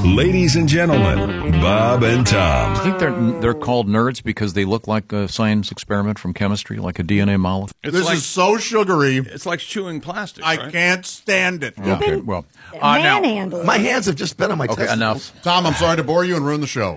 Ladies and gentlemen, Bob and Tom. I think they're called nerds because they look like a science experiment from chemistry, like a DNA molecule. This is so sugary. It's like chewing plastic. I can't stand it. Okay, well, Manhandle. My hands have just been on my okay, testicles. enough. Tom, I'm sorry to bore you and ruin the show.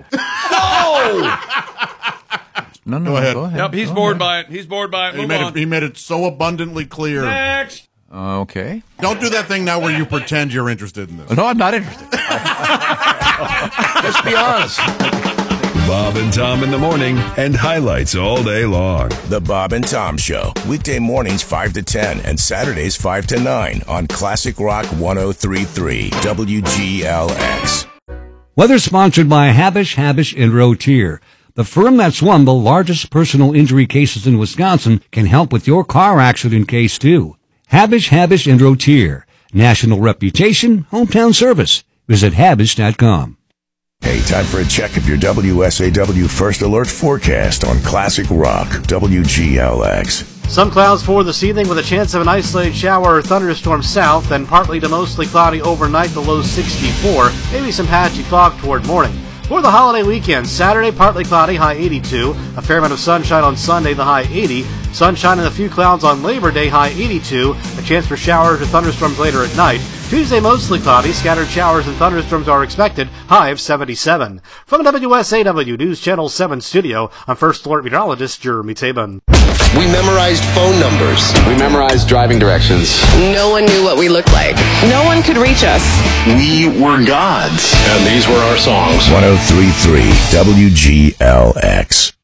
No, Go ahead. Yep, he's bored by it. He's bored by it. Move on. He made it so abundantly clear. Next. Okay. Don't do that thing now where you pretend you're interested in this. No, I'm not interested. Let's be honest. Bob and Tom in the morning and highlights all day long. The Bob and Tom Show, weekday mornings 5 to 10 and Saturdays 5 to 9 on Classic Rock 103.3 WGLX. Weather sponsored by Habish, and Rotier. The firm that's won the largest personal injury cases in Wisconsin can help with your car accident case too. Habish, and Rotier. National reputation, hometown service. Visit Habish.com. Hey, time for a check of your WSAW First Alert forecast on Classic Rock WGLX. Some clouds for this evening with a chance of an isolated shower or thunderstorm south, and partly to mostly cloudy overnight, the low 64. Maybe some patchy fog toward morning. For the holiday weekend, Saturday, partly cloudy, high 82. A fair amount of sunshine on Sunday, the high 80. Sunshine and a few clouds on Labor Day, high 82. A chance for showers or thunderstorms later at night. Tuesday, mostly cloudy. Scattered showers and thunderstorms are expected, high of 77. From the WSAW News Channel 7 studio, I'm First Alert Meteorologist Jeremy Tabin. We memorized phone numbers. We memorized driving directions. No one knew what we looked like. No one could reach us. We were gods. And these were our songs. 103.3 WGLX.